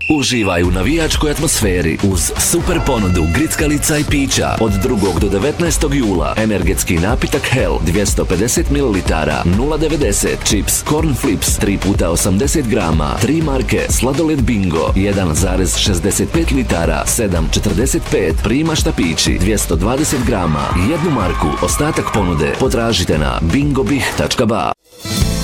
Uživaj u navijačkoj atmosferi uz super ponudu grickalica i pića od 2. do 19. jula. Energetski napitak Hell 250 ml 0,90, čips Corn Flips 3 puta 80 grama, 3 marke sladoled Bingo 1,65 litara 7,45, Prima štapići 220 grama, 1 marku. Ostatak ponude potražite na bingobih.ba.